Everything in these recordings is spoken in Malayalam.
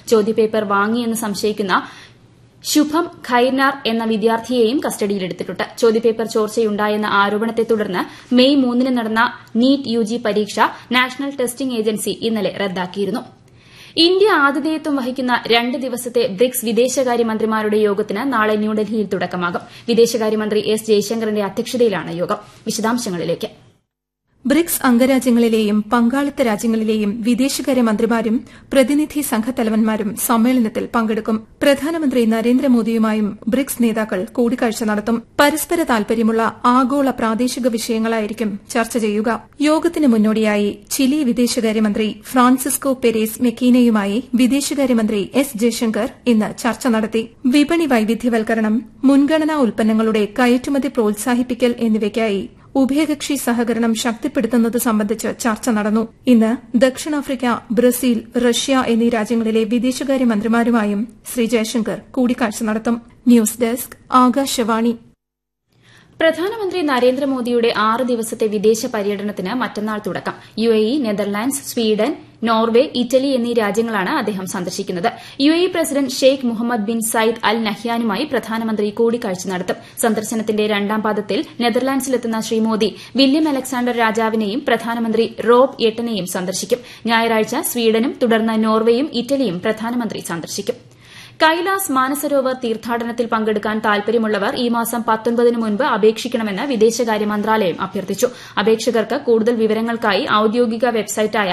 ചോദ്യപേപ്പർ വാങ്ങിയെന്ന് സംശയിക്കുന്ന ശുഭം ഖൈർനാർ എന്ന വിദ്യാർത്ഥിയെയും കസ്റ്റഡിയിലെടുത്തിട്ടുണ്ട്. ചോദ്യപേപ്പർ ചോർച്ചയുണ്ടായെന്ന ആരോപണത്തെ തുടർന്ന് മെയ് 3 നടന്ന നീറ്റ് യുജി പരീക്ഷ നാഷണൽ ടെസ്റ്റിംഗ് ഏജൻസി ഇന്നലെ റദ്ദാക്കിയിരുന്നു. ഇന്ത്യ ആതിഥേയത്വം വഹിക്കുന്ന 2 ദിവസത്തെ ബ്രിക്സ് വിദേശകാര്യമന്ത്രിമാരുടെ യോഗത്തിന് നാളെ ന്യൂഡൽഹിയിൽ തുടക്കമാകും. വിദേശകാര്യമന്ത്രി എസ് ജയശങ്കറിന്റെ അധ്യക്ഷതയിലാണ് യോഗം. വിശദാംശങ്ങളിലേക്ക്. ബ്രിക്സ് അംഗരാജ്യങ്ങളിലെയും പങ്കാളിത്ത രാജ്യങ്ങളിലെയും വിദേശകാര്യമന്ത്രിമാരും പ്രതിനിധി സംഘത്തലവന്മാരും സമ്മേളനത്തിൽ പങ്കെടുക്കും. പ്രധാനമന്ത്രി നരേന്ദ്രമോദിയുമായും ബ്രിക്സ് നേതാക്കൾ കൂടിക്കാഴ്ച നടത്തും. പരസ്പര താൽപര്യമുള്ള ആഗോള പ്രാദേശിക വിഷയങ്ങളായിരിക്കും ചർച്ച ചെയ്യുക. യോഗത്തിന് മുന്നോടിയായി ചിലി വിദേശകാര്യമന്ത്രി ഫ്രാൻസിസ്കോ പെരേസ് മെക്കീനയുമായി വിദേശകാര്യമന്ത്രി എസ് ജയശങ്കർ ഇന്ന് ചർച്ച നടത്തി. വിപണി വൈവിധ്യവൽക്കരണം, മുൻഗണനാ ഉൽപ്പന്നങ്ങളുടെ കയറ്റുമതി പ്രോത്സാഹിപ്പിക്കൽ എന്നിവയ്ക്കായി ഉഭയകക്ഷി സഹകരണം ശക്തിപ്പെടുത്തുന്നത് സംബന്ധിച്ച് ചർച്ച നടന്നു. ഇന്ന് ദക്ഷിണാഫ്രിക്ക, ബ്രസീൽ, റഷ്യ എന്നീ രാജ്യങ്ങളിലെ വിദേശകാര്യമന്ത്രിമാരുമായും ശ്രീ ജയശങ്കർ കൂടിക്കാഴ്ച നടത്തും. News desk, Akashvani. പ്രധാനമന്ത്രി നരേന്ദ്രമോദിയുടെ 6 ദിവസത്തെ വിദേശ പര്യടനത്തിന് മറ്റന്നാൾ തുടക്കം. UAE, Netherlands, Sweden, Norway, Italy എന്നീ രാജ്യങ്ങളാണ് അദ്ദേഹം സന്ദർശിക്കുന്നത്. UAE president Sheikh Muhammad bin Sayyid അൽ നഹ്യാനുമായി പ്രധാനമന്ത്രി കൂടിക്കാഴ്ച നടത്തും. സന്ദർശനത്തിന്റെ 2ാം പാദത്തിൽ നെതർലാൻഡ്സിലെത്തുന്ന ശ്രീ മോദി വില്യം അലക്സാണ്ടർ രാജാവിനെയും പ്രധാനമന്ത്രി റോബ് എട്ടനെയും സന്ദർശിക്കും. ഞായറാഴ്ച സ്വീഡനും തുടർന്ന് നോർവേയും ഇറ്റലിയും പ്രധാനമന്ത്രി സന്ദർശിക്കും. കൈലാസ് മാനസരോവർ തീർത്ഥാടനത്തിൽ പങ്കെടുക്കാൻ താൽപര്യമുള്ളവർ ഈ മാസം 19 മുൻപ് അപേക്ഷിക്കണമെന്ന് വിദേശകാര്യ മന്ത്രാലയം അഭ്യർത്ഥിച്ചു. അപേക്ഷകർക്ക് കൂടുതൽ വിവരങ്ങൾക്കായി ഔദ്യോഗിക വെബ്സൈറ്റായ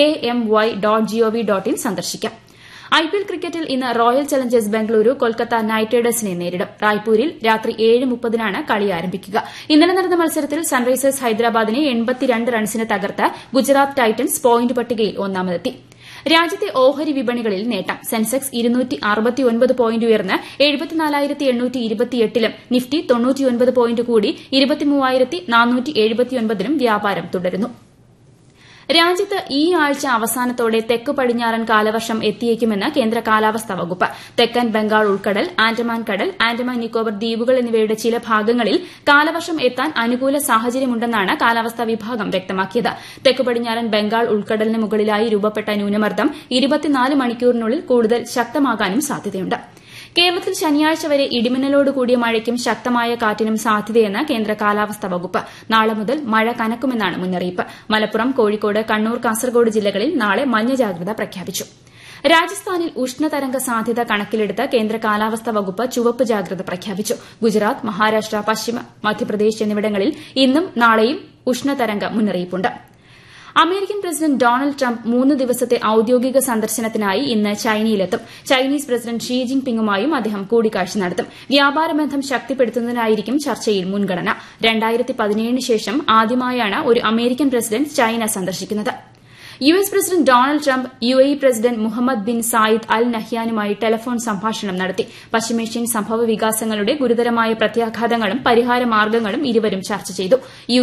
kmy.gov.in സന്ദർശിക്കാം. IPL ക്രിക്കറ്റിൽ ഇന്ന് royal Challengers Bengaluru Kolkata night റൈഡേഴ്സിനെ നേരിടും. റായ്പൂരിൽ രാത്രി 7:30-നാണ് കളി ആരംഭിക്കുക. ഇന്നലെ നടന്ന മത്സരത്തിൽ സൺറൈസേഴ്സ് ഹൈദരാബാദിനെ 82 റൺസിന് തകർത്ത് ഗുജറാത്ത് ടൈറ്റൻസ് പോയിന്റ് പട്ടികയിൽ ഒന്നാമതെത്തി. രാജ്യത്തെ ഓഹരി വിപണികളിൽ നേട്ടം. സെൻസെക്സ് 269 പോയിന്റ് ഉയർന്ന് 74,828-ലും നിഫ്റ്റി 99 പോയിന്റ് കൂടി 23,479-ലും വ്യാപാരം തുടരുന്നു. രാജ്യത്ത് ഈ ആഴ്ച അവസാനത്തോടെ തെക്ക് പടിഞ്ഞാറൻ കാലവർഷം എത്തിയേക്കുമെന്ന് കേന്ദ്ര കാലാവസ്ഥാ വകുപ്പ്. തെക്കൻ ബംഗാൾ ഉൾക്കടൽ, ആൻഡമാൻ കടൽ, ആൻഡമാൻ നിക്കോബർ ദ്വീപുകൾ എന്നിവയുടെ ചില ഭാഗങ്ങളിൽ കാലവർഷം എത്താൻ അനുകൂല സാഹചര്യമുണ്ടെന്നാണ് കാലാവസ്ഥാ വിഭാഗം വ്യക്തമാക്കിയത്. തെക്ക് പടിഞ്ഞാറൻ ബംഗാൾ ഉൾക്കടലിന് മുകളിലായി രൂപപ്പെട്ട ന്യൂനമർദ്ദം 24 മണിക്കൂറിനുള്ളിൽ കൂടുതൽ ശക്തമാകാനും സാധ്യതയുണ്ട്. കേരളത്തിൽ ശനിയാഴ്ച വരെ ഇടിമിന്നലോട് കൂടിയ മഴയ്ക്കും ശക്തമായ കാറ്റിനും സാധ്യതയെന്ന് കേന്ദ്ര കാലാവസ്ഥാ വകുപ്പ്. നാളെ മുതൽ മഴ കനക്കുമെന്നാണ് മുന്നറിയിപ്പ്. മലപ്പുറം, കോഴിക്കോട്, കണ്ണൂർ, കാസർഗോഡ് ജില്ലകളിൽ നാളെ മഞ്ഞ ജാഗ്രത പ്രഖ്യാപിച്ചു. രാജസ്ഥാനിൽ ഉഷ്ണതരംഗ സാധ്യത കണക്കിലെടുത്ത് കേന്ദ്ര കാലാവസ്ഥാ വകുപ്പ് ചുവപ്പ് ജാഗ്രത പ്രഖ്യാപിച്ചു. ഗുജറാത്ത്, മഹാരാഷ്ട്ര, പശ്ചിമ മധ്യപ്രദേശ് എന്നിവിടങ്ങളിൽ ഇന്നും നാളെയും ഉഷ്ണതരംഗ മുന്നറിയിപ്പുണ്ട്. അമേരിക്കൻ പ്രസിഡന്റ് ഡൊണാൾഡ് ട്രംപ് 3 ദിവസത്തെ ഔദ്യോഗിക സന്ദർശനത്തിനായി ഇന്ന് ചൈനയിലെത്തും. ചൈനീസ് പ്രസിഡന്റ് ഷീ ജിൻ പിങ്ങുമായും അദ്ദേഹം കൂടിക്കാഴ്ച നടത്തും. വ്യാപാര ബന്ധം ശക്തിപ്പെടുത്തുന്നതിനായിരിക്കും ചർച്ചയിൽ മുൻഗണന. 2017 ശേഷം ആദ്യമായാണ് ഒരു അമേരിക്കൻ പ്രസിഡന്റ് ചൈന സന്ദർശിക്കുന്നത്. US president Donald Trump UAE president Muhammad bin Zayed Al നഹ്യാനുമായി telephone സംഭാഷണം നടത്തി. പശ്ചിമേഷ്യൻ സംഭവ വികാസങ്ങളുടെ ഗുരുതരമായ പ്രത്യാഘാതങ്ങളും പരിഹാര മാർഗ്ഗങ്ങളും ഇരുവരും ചർച്ച ചെയ്തു.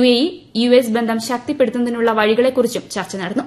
UAE-US ബന്ധം ശക്തിപ്പെടുത്തുന്നതിനുള്ള വഴികളെക്കുറിച്ചും ചർച്ച നടന്നു.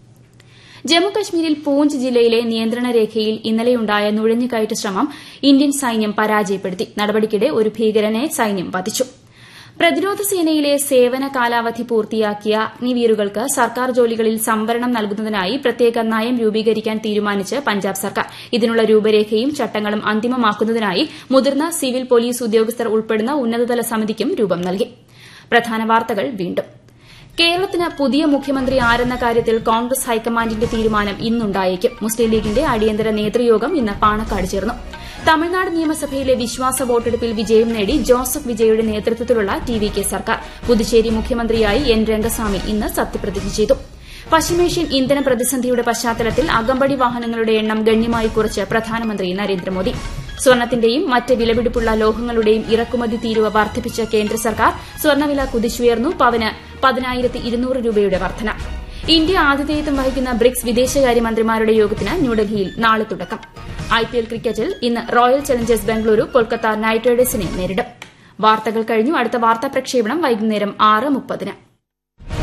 ജമ്മുകശ്മീരിൽ പൂഞ്ച് ജില്ലയിലെ നിയന്ത്രണ രേഖയിൽ ഇന്നലെയുണ്ടായ നുഴഞ്ഞുകയറ്റ ശ്രമം ഇന്ത്യൻ സൈന്യം പരാജയപ്പെടുത്തി. നടപടിക്കിടെ ഒരു ഭീകരനെ സൈന്യം വധിച്ചു. പ്രതിരോധ സേനയിലെ സേവന കാലാവധി പൂർത്തിയാക്കിയ അഗ്നിവീറുകൾക്ക് സർക്കാർ ജോലികളിൽ സംവരണം നൽകുന്നതിനായി പ്രത്യേക നയം രൂപീകരിക്കാൻ തീരുമാനിച്ച് പഞ്ചാബ് സർക്കാർ. ഇതിനുള്ള രൂപരേഖയും ചട്ടങ്ങളും അന്തിമമാക്കുന്നതിനായി മുതിർന്ന സിവിൽ പോലീസ് ഉദ്യോഗസ്ഥർ ഉൾപ്പെടുന്ന ഉന്നതതല സമിതിക്കും രൂപം നൽകി. പ്രധാന വാർത്തകൾ വീണ്ടും. കേരളത്തിന് പുതിയ മുഖ്യമന്ത്രി ആരെന്ന കാര്യത്തിൽ കോൺഗ്രസ് ഹൈക്കമാൻഡിന്റെ തീരുമാനം ഇന്നുണ്ടായേക്കും. മുസ്ലിം ലീഗിന്റെ അടിയന്തര നേതൃയോഗം ഇന്ന് പാണക്കാട് ചേർന്നു. തമിഴ്നാട് നിയമസഭയിലെ വിശ്വാസ വോട്ടെടുപ്പിൽ വിജയം നേടി ജോസഫ് വിജയുടെ നേതൃത്വത്തിലുള്ള TVK സർക്കാർ. പുതുച്ചേരി മുഖ്യമന്ത്രിയായി N രംഗസ്വാമി ഇന്ന് സത്യപ്രതിജ്ഞ ചെയ്തു. പശ്ചിമേഷ്യൻ ഇന്ധന പ്രതിസന്ധിയുടെ പശ്ചാത്തലത്തിൽ അകമ്പടി വാഹനങ്ങളുടെ എണ്ണം ഗണ്യമായി കുറച്ച് പ്രധാനമന്ത്രി നരേന്ദ്രമോദി. സ്വർണത്തിന്റെയും മറ്റ് വിലപിടിപ്പുള്ള ലോഹങ്ങളുടെയും ഇറക്കുമതി തീരുവ വർദ്ധിപ്പിച്ച കേന്ദ്ര സർക്കാർ. സ്വർണ്ണവില കുതിച്ചുയർന്നു. പവന് 10,200 രൂപയുടെ വർധന. ഇന്ത്യ ആതിഥേയത്വം വഹിക്കുന്ന ബ്രിക്സ് വിദേശകാര്യമന്ത്രിമാരുടെ യോഗത്തിന് ന്യൂഡൽഹിയിൽ നാളെ തുടക്കം. IPL ക്രിക്കറ്റിൽ ഇന്ന് royal Challengers Bengaluru Kolkata night റൈഡേഴ്സിനെ നേരിടും. വാർത്തകൾ കഴിഞ്ഞു. അടുത്ത വാർത്താ പ്രക്ഷേപണം വൈകുന്നേരം 6:30-ന്.